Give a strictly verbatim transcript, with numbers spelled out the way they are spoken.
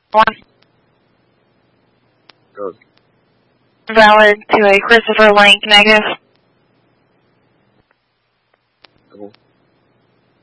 One. Good. Valid to a Christopher Link negative. Cool.